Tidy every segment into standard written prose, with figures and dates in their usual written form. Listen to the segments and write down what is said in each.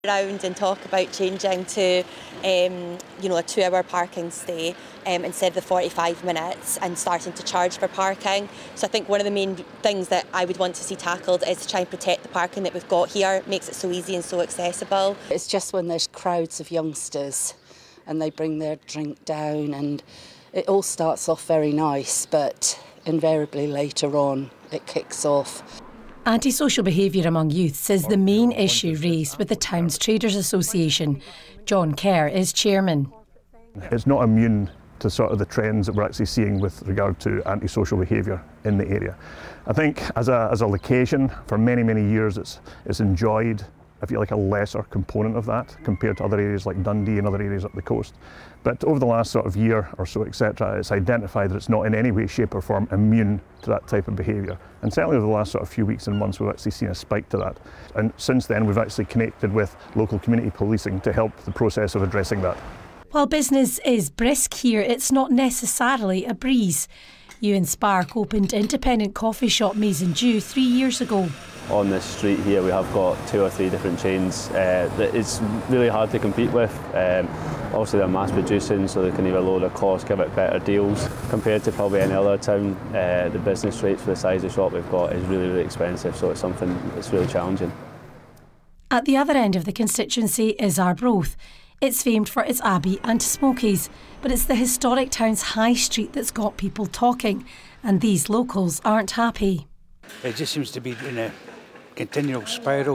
around and talk about changing to a 2-hour parking stay instead of the 45 minutes and starting to charge for parking. So I think one of the main things that I would want to see tackled is to try and protect the parking that we've got here. It makes it so easy and so accessible. It's just when there's crowds of youngsters and they bring their drink down, and it all starts off very nice, but invariably later on it kicks off. Antisocial behaviour among youths is the main issue raised with the Town's Traders Association. John Kerr is chairman. It's not immune to sort of the trends that we're actually seeing with regard to antisocial behaviour in the area. I think as a location, for many, many years, it's enjoyed, if you like, a lesser component of that compared to other areas like Dundee and other areas up the coast. But over the last sort of year or so, etc., it's identified that it's not in any way, shape or form immune to that type of behaviour. And certainly over the last sort of few weeks and months, we've actually seen a spike to that. And since then, we've actually connected with local community policing to help the process of addressing that. While business is brisk here, it's not necessarily a breeze. Ewan Spark opened independent coffee shop Maize and Dew 3 years ago. On this street here, we have got 2 or 3 different chains that it's really hard to compete with. Obviously they're mass producing, so they can either lower their costs, give it better deals. Compared to probably any other town, the business rates for the size of shop we've got is really, really expensive, so it's something that's really challenging. At the other end of the constituency is Arbroath. It's famed for its abbey and smokies, but it's the historic town's high street that's got people talking, and these locals aren't happy. It just seems to be in a continual spiral.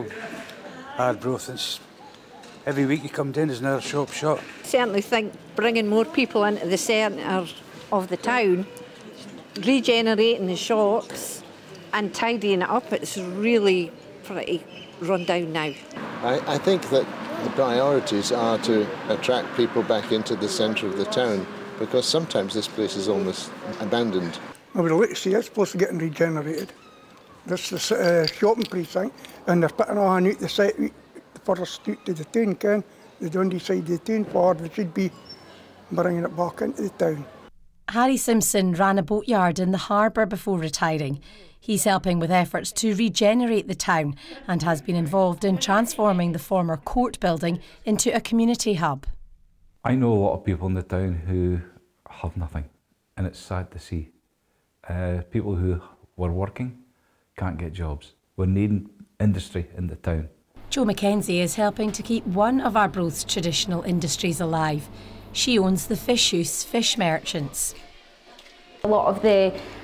Arbroath, every week you come down, there's another shop shut. I certainly think bringing more people into the centre of the town, regenerating the shops and tidying it up, it's really pretty run down now. I think that the priorities are to attract people back into the centre of the town, because sometimes this place is almost abandoned. Well, we'd like to see it supposed to get regenerated. This is a shopping precinct, and they're putting on out the site further street to the town, the Dundee side of the town forward. We should be bringing it back into the town. Harry Simpson ran a boatyard in the harbour before retiring. He's helping with efforts to regenerate the town and has been involved in transforming the former court building into a community hub. I know a lot of people in the town who have nothing, and it's sad to see. People who were working can't get jobs. We're needing industry in the town. Jo Mackenzie is helping to keep one of Arbroath's traditional industries alive. She owns the Fish House Fish Merchants. A lot of the